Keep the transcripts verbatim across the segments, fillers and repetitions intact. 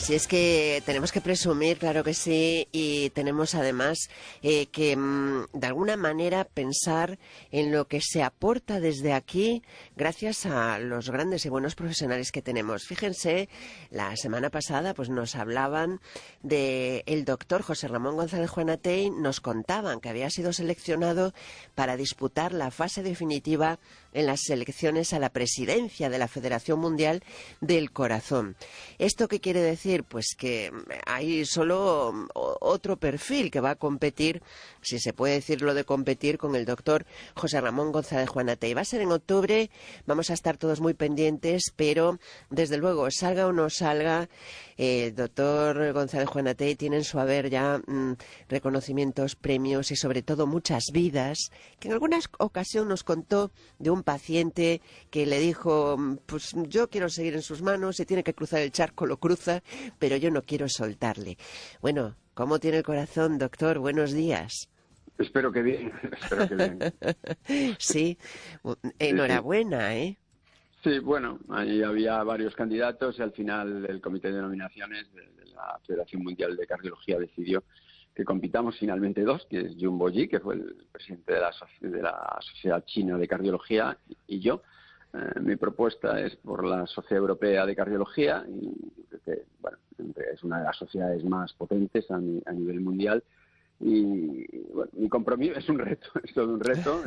Si es que tenemos que presumir, claro que sí, y tenemos además eh, que mm, de alguna manera pensar en lo que se aporta desde aquí gracias a los grandes y buenos profesionales que tenemos. Fíjense, la semana pasada pues nos hablaban de el doctor José Ramón González Juanatey, nos contaban que había sido seleccionado para disputar la fase definitiva en las elecciones a la presidencia de la Federación Mundial del Corazón. ¿Esto qué quiere decir? Pues que hay solo otro perfil que va a competir, si se puede decir lo de competir, con el doctor José Ramón González Juanatey. Va a ser en octubre, vamos a estar todos muy pendientes, pero desde luego, salga o no salga, eh, el doctor González Juanatey tiene en su haber ya mmm, reconocimientos, premios y sobre todo muchas vidas, que en alguna ocasión nos contó de un paciente que le dijo, pues yo quiero seguir en sus manos, si tiene que cruzar el charco lo cruza, pero yo no quiero soltarle. Bueno, ¿cómo tiene el corazón, doctor? Buenos días. Espero que bien, espero que bien. Sí, enhorabuena, ¿eh? Sí, bueno, ahí había varios candidatos y al final el comité de nominaciones de, de la Federación Mundial de Cardiología decidió que compitamos finalmente dos, que es Jun Boyi, que fue el presidente de la, de la Sociedad China de Cardiología, y yo. Eh, mi propuesta es por la Sociedad Europea de Cardiología, y que, bueno, es una de las sociedades más potentes a, mi, a nivel mundial. Y bueno, mi compromiso es un reto, es todo un reto,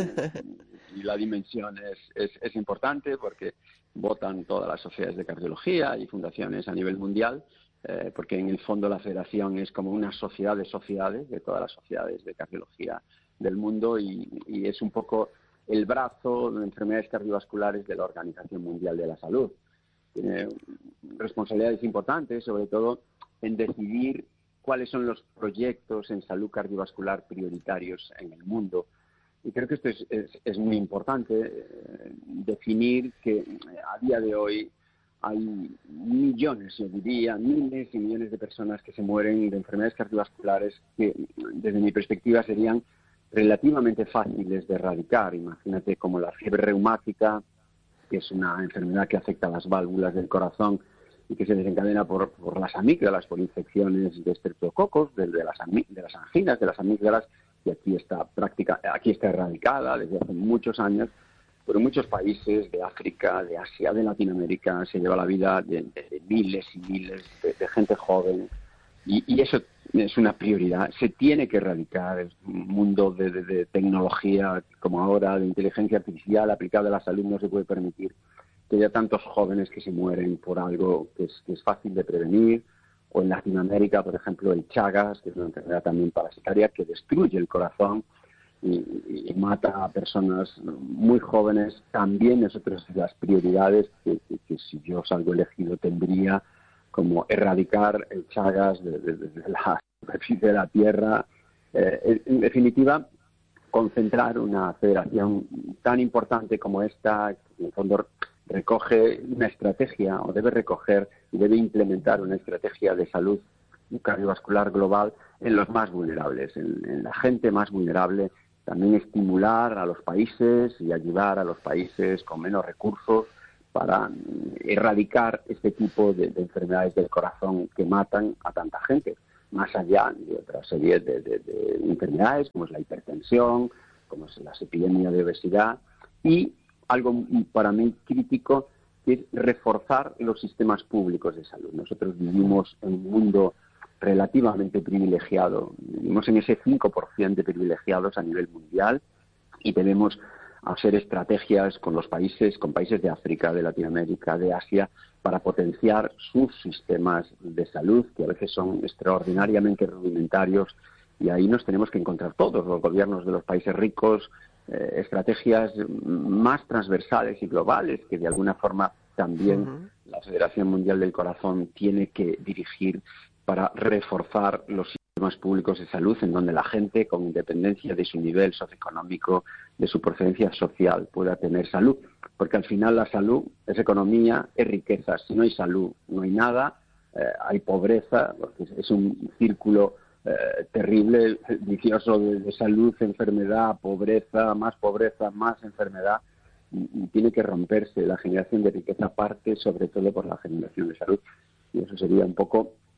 y, y la dimensión es, es, es importante porque votan todas las sociedades de cardiología y fundaciones a nivel mundial, eh, porque en el fondo la federación es como una sociedad de sociedades, de todas las sociedades de cardiología del mundo, y, y es un poco el brazo de enfermedades cardiovasculares de la Organización Mundial de la Salud. Tiene responsabilidades importantes, sobre todo en decidir cuáles son los proyectos en salud cardiovascular prioritarios en el mundo. Y creo que esto es, es, es muy importante, eh, definir que a día de hoy hay millones, yo diría, miles y millones de personas que se mueren de enfermedades cardiovasculares que, desde mi perspectiva, serían relativamente fáciles de erradicar. Imagínate como la fiebre reumática, que es una enfermedad que afecta a las válvulas del corazón y que se desencadena por, por las amígdalas, por infecciones de estreptococos, de, de, las, de las anginas, de las amígdalas, y aquí está práctica, aquí está erradicada desde hace muchos años, pero en muchos países de África, de Asia, de Latinoamérica se lleva la vida de, de, de miles y miles de, de gente joven, y, y eso es una prioridad. Se tiene que erradicar. El mundo de, de, de tecnología como ahora, de inteligencia artificial aplicada a la salud, no se puede permitir que haya tantos jóvenes que se mueren por algo que es, que es fácil de prevenir. O en Latinoamérica, por ejemplo, el Chagas, que es una enfermedad también parasitaria que destruye el corazón y, y mata a personas muy jóvenes. También es otra de las prioridades que, que, que si yo salgo elegido tendría, como erradicar el Chagas de, de, de la superficie de la Tierra. Eh, en definitiva, concentrar una federación tan importante como esta, que en el fondo recoge una estrategia, o debe recoger y debe implementar una estrategia de salud cardiovascular global en los más vulnerables, en, en la gente más vulnerable. También estimular a los países y ayudar a los países con menos recursos para erradicar este tipo de, de enfermedades del corazón que matan a tanta gente, más allá de otra serie de, de, de enfermedades como es la hipertensión, como es las epidemias de obesidad, y algo para mí crítico, que es reforzar los sistemas públicos de salud. Nosotros vivimos en un mundo relativamente privilegiado, vivimos en ese cinco por ciento de privilegiados a nivel mundial, y debemos hacer estrategias con los países, con países de África, de Latinoamérica, de Asia, para potenciar sus sistemas de salud, que a veces son extraordinariamente rudimentarios, y ahí nos tenemos que encontrar todos, los gobiernos de los países ricos, eh, estrategias más transversales y globales, que de alguna forma también uh-huh. la Federación Mundial del Corazón tiene que dirigir para reforzar los sistemas públicos de salud, en donde la gente, con independencia de su nivel socioeconómico, de su procedencia social, pueda tener salud. Porque al final la salud es economía, es riqueza. Si no hay salud, no hay nada, eh, hay pobreza, porque es un círculo eh, terrible, vicioso de, de salud, enfermedad, pobreza, más pobreza, más enfermedad, y, y tiene que romperse. La generación de riqueza parte sobre todo por la generación de salud. Y eso sería un poco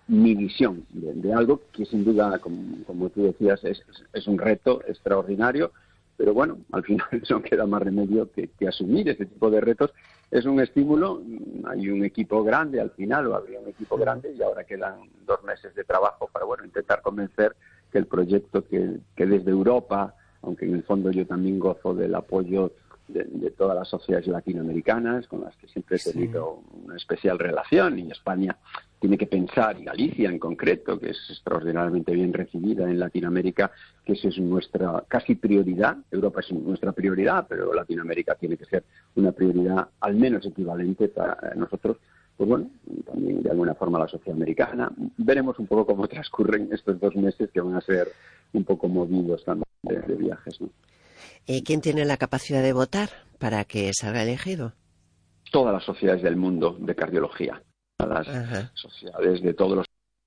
mi visión de, de algo que sin duda, como, como tú decías, es, es, es un reto extraordinario, pero bueno, al final no queda más remedio que, que asumir ese tipo de retos. Es un estímulo, hay un equipo grande al final, o habría un equipo grande, y ahora quedan dos meses de trabajo para, bueno, intentar convencer que el proyecto que, que desde Europa, aunque en el fondo yo también gozo del apoyo de, de todas las sociedades latinoamericanas, con las que siempre he tenido sí. una especial relación, y España tiene que pensar, y Galicia en concreto, que es extraordinariamente bien recibida en Latinoamérica, que esa es nuestra casi prioridad. Europa es nuestra prioridad, pero Latinoamérica tiene que ser una prioridad al menos equivalente para nosotros. Pues bueno, también de alguna forma la sociedad americana. Veremos un poco cómo transcurren estos dos meses que van a ser un poco movidos también de, de viajes, ¿no? ¿Y quién tiene la capacidad de votar para que salga elegido? Todas las sociedades del mundo de cardiología. Las Ajá. sociedades de todos los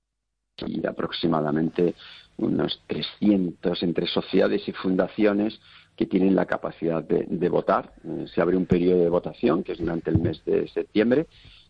y aproximadamente unos trescientos entre sociedades y fundaciones que tienen la capacidad de, de votar. Eh, se abre un periodo de votación que es durante el mes de septiembre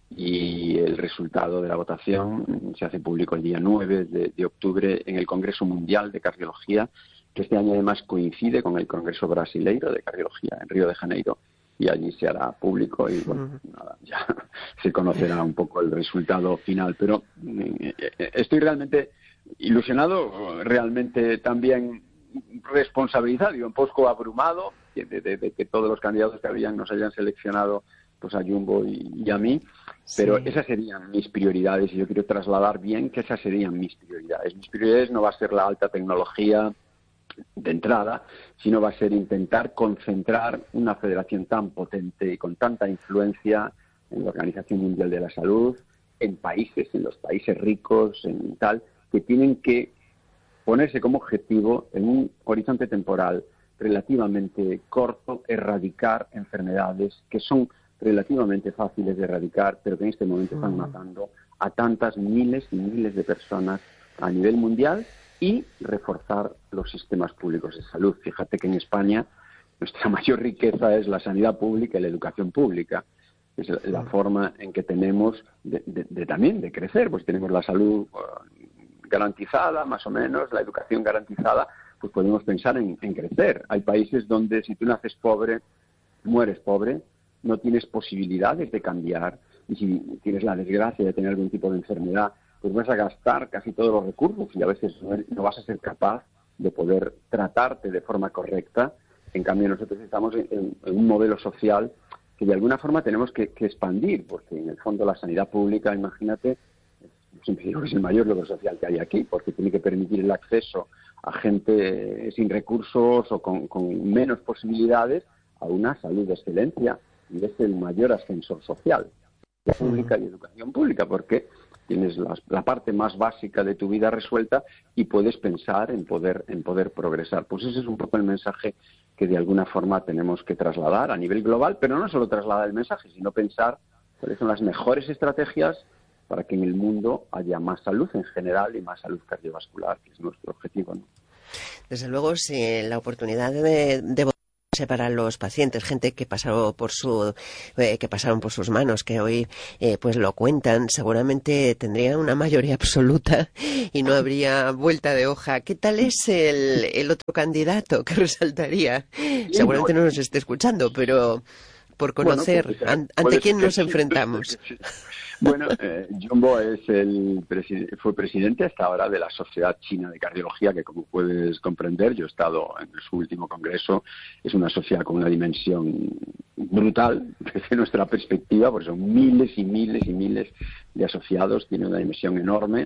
y el resultado de la votación se hace público el día nueve de, de octubre en el Congreso Mundial de Cardiología, que este año además coincide con el Congreso Brasileiro de Cardiología en Río de Janeiro, y allí se hará público y bueno, nada, ya se conocerá un poco el resultado final. Pero eh, estoy realmente ilusionado, realmente también responsabilizado y un poco abrumado de, de, de que todos los candidatos que habían nos hayan seleccionado pues a Jumbo y, y a mí, pero sí. esas serían mis prioridades y yo quiero trasladar bien que esas serían mis prioridades. Mis prioridades no va a ser la alta tecnología de entrada, sino va a ser intentar concentrar una federación tan potente y con tanta influencia en la Organización Mundial de la Salud, en países, en los países ricos, en tal, que tienen que ponerse como objetivo en un horizonte temporal relativamente corto, erradicar enfermedades que son relativamente fáciles de erradicar, pero que en este momento están matando a tantas miles y miles de personas a nivel mundial, y reforzar los sistemas públicos de salud. Fíjate que en España nuestra mayor riqueza es la sanidad pública y la educación pública. Es la forma en que tenemos de, de, de también de crecer, pues tenemos la salud uh, garantizada, más o menos, la educación garantizada, pues podemos pensar en, en crecer. Hay países donde si tú naces pobre, mueres pobre, no tienes posibilidades de cambiar, y si tienes la desgracia de tener algún tipo de enfermedad, pues vas a gastar casi todos los recursos y a veces no, no vas a ser capaz de poder tratarte de forma correcta. En cambio, nosotros estamos en, en, en un modelo social que de alguna forma tenemos que, que expandir, porque en el fondo la sanidad pública, imagínate, siempre digo que es el mayor logro social que hay aquí, porque tiene que permitir el acceso a gente sin recursos o con, con menos posibilidades a una salud de excelencia, y es el mayor ascensor social, de pública y educación pública, porque tienes la, la parte más básica de tu vida resuelta y puedes pensar en poder en poder progresar. Pues ese es un poco el mensaje que de alguna forma tenemos que trasladar a nivel global, pero no solo trasladar el mensaje, sino pensar cuáles son las mejores estrategias para que en el mundo haya más salud en general y más salud cardiovascular, que es nuestro objetivo, ¿no? Desde luego, si la oportunidad de, de para los pacientes, gente que pasaron por su eh, que pasaron por sus manos, que hoy eh, pues lo cuentan, seguramente tendrían una mayoría absoluta y no habría vuelta de hoja. ¿Qué tal es el, el otro candidato que resaltaría? Sí, seguramente no nos esté escuchando, pero por conocer bueno, an, ante quién nos enfrentamos. Bueno, eh, Jumbo es el presi- fue presidente hasta ahora de la Sociedad China de Cardiología, que como puedes comprender, yo he estado en su último congreso. Es una sociedad con una dimensión brutal desde nuestra perspectiva, porque son miles y miles y miles de asociados, tiene una dimensión enorme.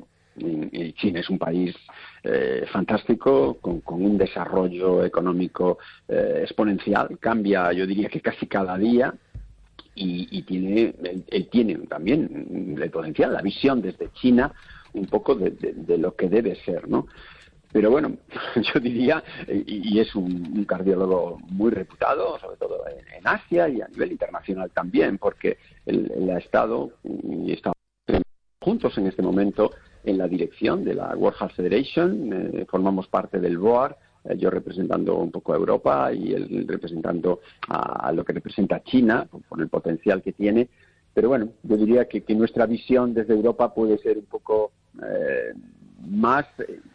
Y China es un país eh, fantástico, con, con un desarrollo económico eh, exponencial, cambia, yo diría que casi cada día. Y, y tiene, él, él tiene también el potencial, la visión desde China, un poco de, de, de lo que debe ser, ¿no? Pero bueno, yo diría, y, y es un, un cardiólogo muy reputado, sobre todo en, en Asia y a nivel internacional también, porque él, él ha estado y está juntos en este momento en la dirección de la World Heart Federation, eh, formamos parte del board, yo representando un poco a Europa y él representando a, a lo que representa China, con el potencial que tiene. Pero bueno, yo diría que, que nuestra visión desde Europa puede ser un poco eh, más,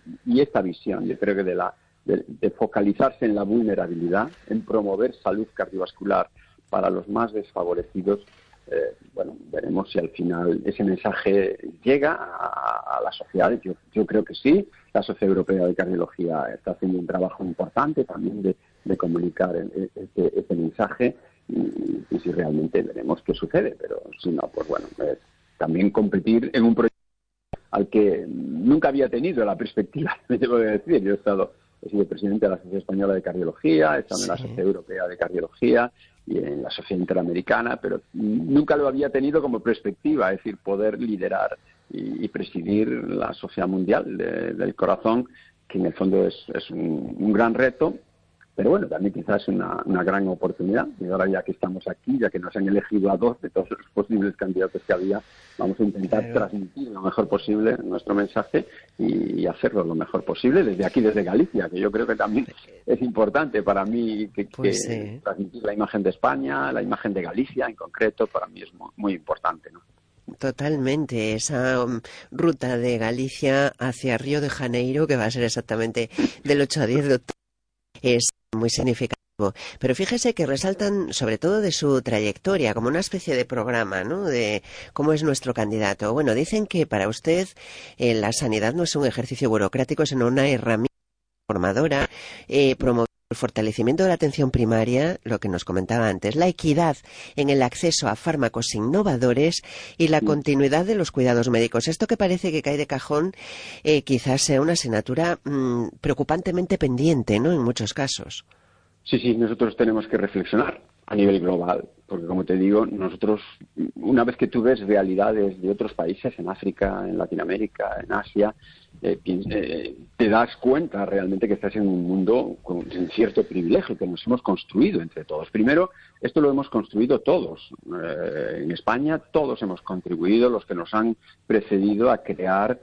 y esta visión, yo creo que de la de, de focalizarse en la vulnerabilidad, en promover salud cardiovascular para los más desfavorecidos. Eh, bueno, veremos si al final ese mensaje llega a, a las sociedades. Yo, yo creo que sí. La Sociedad Europea de Cardiología está haciendo un trabajo importante también de, de comunicar este, este mensaje y, y si realmente veremos qué sucede. Pero si no, pues bueno, es también competir en un proyecto al que nunca había tenido la perspectiva, me debo de decir. Yo he estado, he sido presidente de la Sociedad Española de Cardiología, he estado sí. en la Sociedad Europea de Cardiología y en la Sociedad Interamericana, pero nunca lo había tenido como perspectiva, es decir, poder liderar y, y presidir la Sociedad Mundial de, del Corazón, que en el fondo es, es un, un gran reto, pero bueno, también quizás una, una gran oportunidad. Y ahora ya que estamos aquí, ya que nos han elegido a dos de todos los posibles candidatos que había, vamos a intentar claro. transmitir lo mejor posible nuestro mensaje y, y hacerlo lo mejor posible desde aquí, desde Galicia, que yo creo que también es importante para mí que, pues que sí. transmitir la imagen de España, la imagen de Galicia en concreto, para mí es muy, muy importante, ¿no? Totalmente, esa um, ruta de Galicia hacia Río de Janeiro, que va a ser exactamente del ocho a diez de octubre, es muy significativo. Pero fíjese que resaltan sobre todo de su trayectoria, como una especie de programa, ¿no?, de cómo es nuestro candidato. Bueno, dicen que para usted eh, la sanidad no es un ejercicio burocrático, sino una herramienta formadora, eh, promover el fortalecimiento de la atención primaria, lo que nos comentaba antes, la equidad en el acceso a fármacos innovadores y la continuidad de los cuidados médicos. Esto que parece que cae de cajón eh, quizás sea una asignatura mmm, preocupantemente pendiente, ¿no?, en muchos casos. Sí, sí, nosotros tenemos que reflexionar a nivel global, porque como te digo, nosotros, una vez que tú ves realidades de otros países, en África, en Latinoamérica, en Asia, eh, eh, te das cuenta realmente que estás en un mundo con un cierto privilegio que nos hemos construido entre todos. Primero, esto lo hemos construido todos. Eh, en España todos hemos contribuido, los que nos han precedido, a crear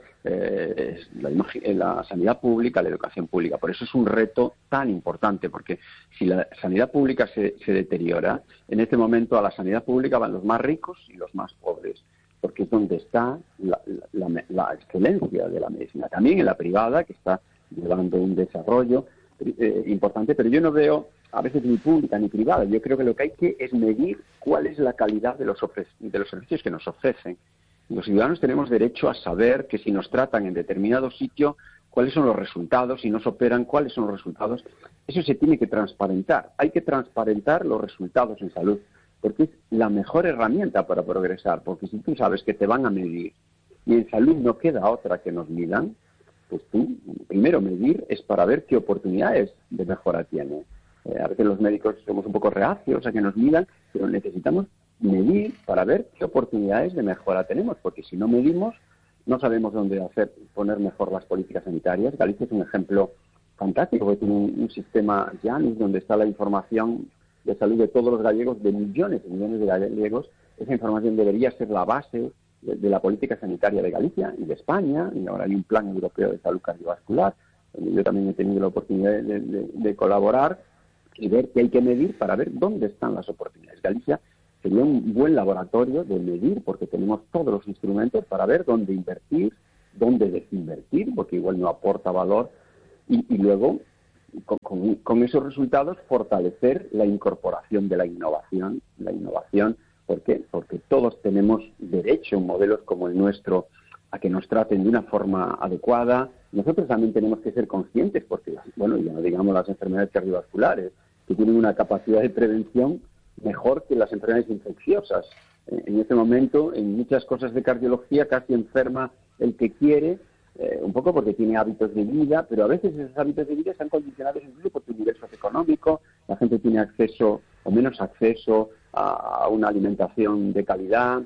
eh, la, la sanidad pública, la educación pública. Por eso es un reto tan importante, porque si la sanidad pública se, se deteriora, en este momento a la sanidad pública van los más ricos y los más pobres, porque es donde está la, la, la, la excelencia de la medicina. También en la privada, que está llevando un desarrollo eh, importante, pero yo no veo a veces ni pública ni privada. Yo creo que lo que hay que es medir cuál es la calidad de los, ofre- de los servicios que nos ofrecen. Los ciudadanos tenemos derecho a saber que si nos tratan en determinado sitio, cuáles son los resultados, si nos operan, cuáles son los resultados. Eso se tiene que transparentar. Hay que transparentar los resultados en salud, porque es la mejor herramienta para progresar, porque si tú sabes que te van a medir y en salud no queda otra que nos midan, pues tú, primero medir es para ver qué oportunidades de mejora tiene. Eh, a veces los médicos somos un poco reacios a que nos midan, pero necesitamos medir para ver qué oportunidades de mejora tenemos, porque si no medimos, no sabemos dónde hacer poner mejor las políticas sanitarias. Galicia es un ejemplo fantástico, porque tiene un, un sistema Janus donde está la información de salud de todos los gallegos, de millones y millones de gallegos. Esa información debería ser la base de, de la política sanitaria de Galicia y de España, y ahora hay un plan europeo de salud cardiovascular, donde yo también he tenido la oportunidad de, de, de colaborar y ver qué hay que medir para ver dónde están las oportunidades. Galicia sería un buen laboratorio de medir, porque tenemos todos los instrumentos para ver dónde invertir, dónde desinvertir, porque igual no aporta valor, y, y luego Con, con, con esos resultados fortalecer la incorporación de la innovación. La innovación, ¿por qué? Porque todos tenemos derecho en modelos como el nuestro a que nos traten de una forma adecuada. Nosotros también tenemos que ser conscientes, porque, bueno, ya no digamos las enfermedades cardiovasculares, que tienen una capacidad de prevención mejor que las enfermedades infecciosas. En este momento, en muchas cosas de cardiología, casi enferma el que quiere, Eh, un poco porque tiene hábitos de vida, pero a veces esos hábitos de vida están condicionados incluso por tu nivel socioeconómico. La gente tiene acceso o menos acceso a, a una alimentación de calidad,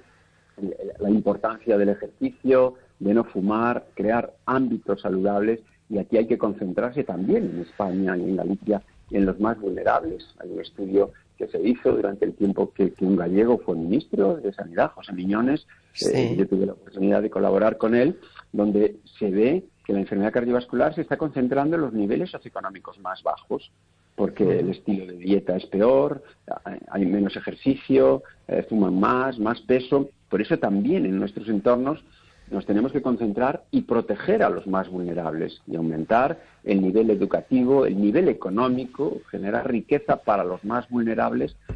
la importancia del ejercicio, de no fumar, crear ámbitos saludables, y aquí hay que concentrarse también en España y en Galicia en los más vulnerables. Hay un estudio que se hizo durante el tiempo que, que un gallego fue ministro de Sanidad, José Miñones. Sí. Eh, yo tuve la oportunidad de colaborar con él, donde se ve que la enfermedad cardiovascular se está concentrando en los niveles socioeconómicos más bajos, porque uh-huh. el estilo de dieta es peor, hay menos ejercicio, eh, fuman más, más peso. Por eso también en nuestros entornos nos tenemos que concentrar y proteger a los más vulnerables y aumentar el nivel educativo, el nivel económico, generar riqueza para los más vulnerables